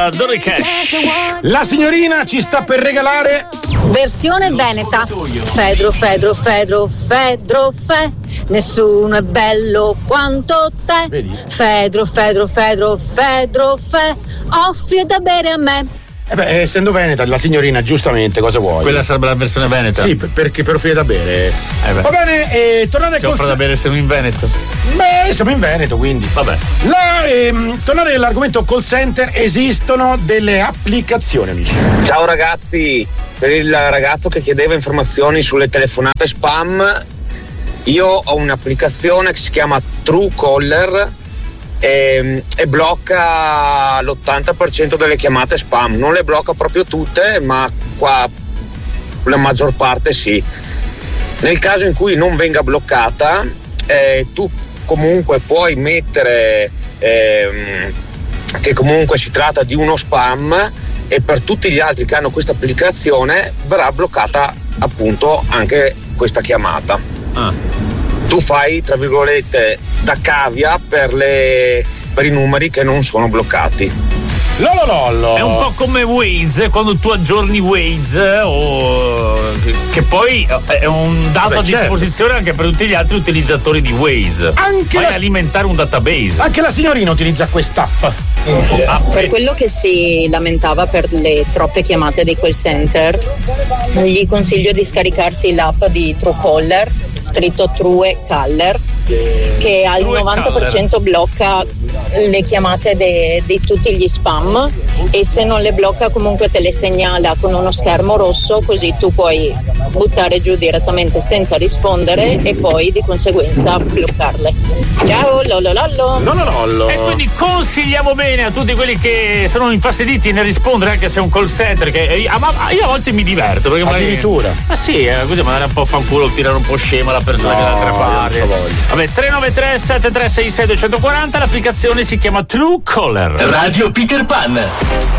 Johnny Cash. La signorina ci sta per regalare versione veneta. Fedro, Fedro, Fedro, Fedro, nessuno è bello quanto te. Vedi? Fedro, Fedro, Fedro, Fedro, offri da bere a me. Essendo veneta, la signorina giustamente cosa vuoi? Quella sarebbe la versione veneta. Sì, perché per offrire da bere. Va bene, tornate si offre da bere siamo in Veneto. Beh, siamo in Veneto, quindi. Vabbè. Tornare all'argomento call center, esistono delle applicazioni, amici. Ciao ragazzi, per il ragazzo che chiedeva informazioni sulle telefonate spam, io ho un'applicazione che si chiama Truecaller e blocca l'80% delle chiamate spam. Non le blocca proprio tutte, ma qua la maggior parte sì. Nel caso in cui non venga bloccata, tu comunque puoi mettere che comunque si tratta di uno spam, e per tutti gli altri che hanno questa applicazione verrà bloccata appunto anche questa chiamata. Tu fai tra virgolette da cavia per i numeri che non sono bloccati. Lololollo. È un po' come Waze, quando tu aggiorni Waze, che poi è un dato a disposizione anche per tutti gli altri utilizzatori di Waze. Vai a alimentare un database. Anche la signorina utilizza quest'app. Per quello che si lamentava per le troppe chiamate dei call center, gli consiglio di scaricarsi l'app di Truecaller, scritto Truecaller, che al 90% blocca le chiamate di tutti gli spam, e se non le blocca comunque te le segnala con uno schermo rosso, così tu puoi buttare giù direttamente senza rispondere e poi di conseguenza bloccarle. Ciao lololollo. E quindi consigliamo bene a tutti quelli che sono infastiditi nel rispondere, anche se è un call center, che io a volte mi diverto, perché addirittura sì, così magari un po' fanculo, tirare un po' scema la persona che dall'altra parte. Vabbè, 393 7366 240, l'applicazione si chiama Truecaller. Radio Peter Pan.